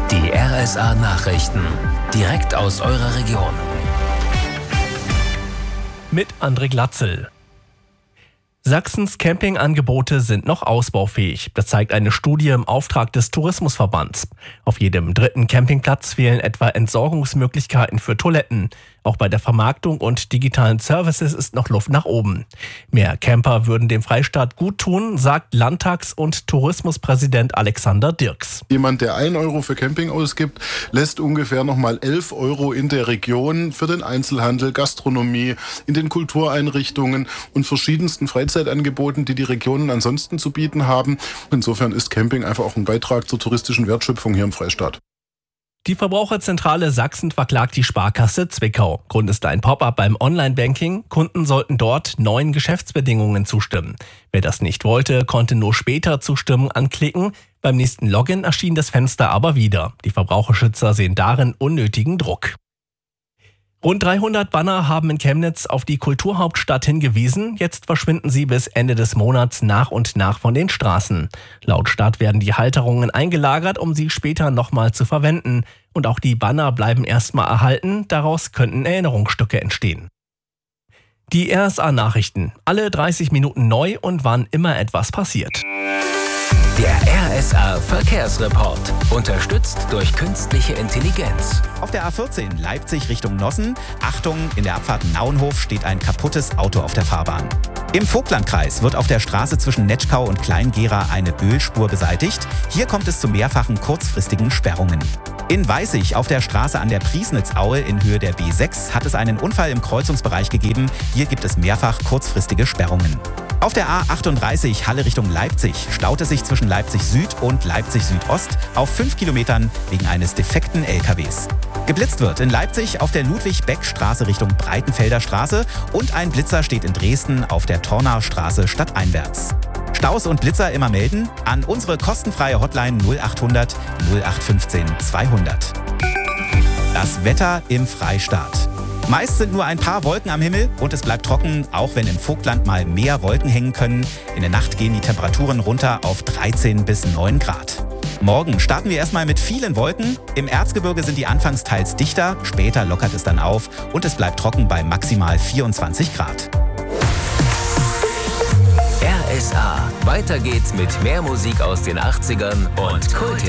Die RSA-Nachrichten. Direkt aus eurer Region. Mit André Glatzel. Sachsens Campingangebote sind noch ausbaufähig. Das zeigt eine Studie im Auftrag des Tourismusverbands. Auf jedem dritten Campingplatz fehlen etwa Entsorgungsmöglichkeiten für Toiletten. Auch bei der Vermarktung und digitalen Services ist noch Luft nach oben. Mehr Camper würden dem Freistaat gut tun, sagt Landtags- und Tourismuspräsident Alexander Dirks. Jemand, der 1 Euro für Camping ausgibt, lässt ungefähr nochmal 11 Euro in der Region für den Einzelhandel, Gastronomie, in den Kultureinrichtungen und verschiedensten Freizeitangeboten, die die Regionen ansonsten zu bieten haben. Insofern ist Camping einfach auch ein Beitrag zur touristischen Wertschöpfung hier im Freistaat. Die Verbraucherzentrale Sachsen verklagt die Sparkasse Zwickau. Grund ist ein Pop-up beim Online-Banking. Kunden sollten dort neuen Geschäftsbedingungen zustimmen. Wer das nicht wollte, konnte nur später Zustimmen anklicken. Beim nächsten Login erschien das Fenster aber wieder. Die Verbraucherschützer sehen darin unnötigen Druck. Rund 300 Banner haben in Chemnitz auf die Kulturhauptstadt hingewiesen. Jetzt verschwinden sie bis Ende des Monats nach und nach von den Straßen. Laut Stadt werden die Halterungen eingelagert, um sie später nochmal zu verwenden. Und auch die Banner bleiben erstmal erhalten. Daraus könnten Erinnerungsstücke entstehen. Die RSA-Nachrichten. Alle 30 Minuten neu und wann immer etwas passiert. Der RSA-Verkehrsreport. Unterstützt durch künstliche Intelligenz. Auf der A14 Leipzig Richtung Nossen. Achtung, in der Abfahrt Nauenhof steht ein kaputtes Auto auf der Fahrbahn. Im Vogtlandkreis wird auf der Straße zwischen Netschkau und Kleingera eine Ölspur beseitigt. Hier kommt es zu mehrfachen kurzfristigen Sperrungen. In Weißig auf der Straße an der Priesnitzaue in Höhe der B6 hat es einen Unfall im Kreuzungsbereich gegeben. Hier gibt es mehrfach kurzfristige Sperrungen. Auf der A38 Halle Richtung Leipzig staut es sich zwischen Leipzig Süd und Leipzig Südost auf 5 Kilometern wegen eines defekten LKWs. Geblitzt wird in Leipzig auf der Ludwig-Beck-Straße Richtung Breitenfelder Straße und ein Blitzer steht in Dresden auf der Tornaustraße stadteinwärts. Staus und Blitzer immer melden an unsere kostenfreie Hotline 0800 0815 200. Das Wetter im Freistaat. Meist sind nur ein paar Wolken am Himmel und es bleibt trocken, auch wenn im Vogtland mal mehr Wolken hängen können. In der Nacht gehen die Temperaturen runter auf 13 bis 9 Grad. Morgen starten wir erstmal mit vielen Wolken. Im Erzgebirge sind die anfangs teils dichter, später lockert es dann auf und es bleibt trocken bei maximal 24 Grad. RSA. Weiter geht's mit mehr Musik aus den 80ern und Kult.